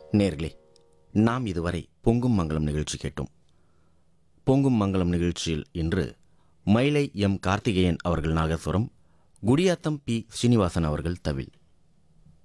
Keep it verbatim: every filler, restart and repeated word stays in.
நேர்களே, நாம் இதுவரை பொங்கும் மங்களம் நிகழ்ச்சி கேட்டோம். பொங்கும் மங்களம் நிகழ்ச்சியில் இன்று மயிலை எம் கார்த்திகேயன் அவர்கள் நாகஸ்வரம், குடியாத்தம் பி ஸ்ரீனிவாசன் அவர்கள் தவில்,